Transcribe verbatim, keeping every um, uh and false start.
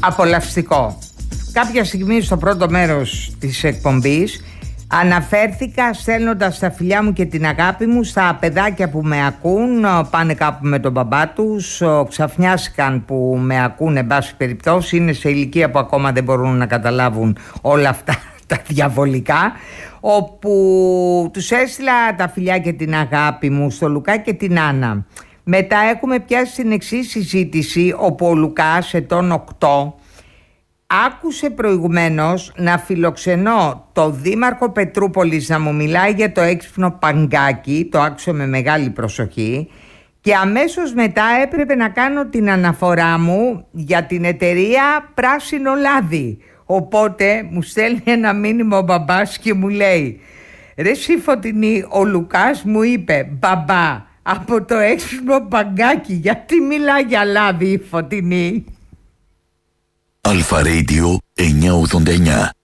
απολαυστικό. Κάποια στιγμή στο πρώτο μέρος της εκπομπής αναφέρθηκα στέλνοντας τα φιλιά μου και την αγάπη μου στα παιδάκια που με ακούν, πάνε κάπου με τον μπαμπά τους, ξαφνιάστηκαν που με ακούν, εν πάση περιπτώσει, είναι σε ηλικία που ακόμα δεν μπορούν να καταλάβουν όλα αυτά τα διαβολικά, όπου τους έστειλα τα φιλιά και την αγάπη μου στο Λουκά και την Άννα. Μετά έχουμε πιάσει την εξής συζήτηση, όπου ο Λουκάς, ετών οκτώ, άκουσε προηγουμένως να φιλοξενώ το δήμαρχο Πετρούπολης να μου μιλάει για το έξυπνο παγκάκι, το άκουσε με μεγάλη προσοχή, και αμέσως μετά έπρεπε να κάνω την αναφορά μου για την εταιρεία Πράσινο Λάδι. Οπότε μου στέλνει ένα μήνυμα ο μπαμπάς και μου λέει: «Ρε εσύ Φωτεινή, ο Λουκάς μου είπε, μπαμπά, από το έξυπνο παγκάκι, γιατί μιλά για λάδι η Φωτεινή?» Αλφα Radio εννιακόσια ογδόντα εννιά.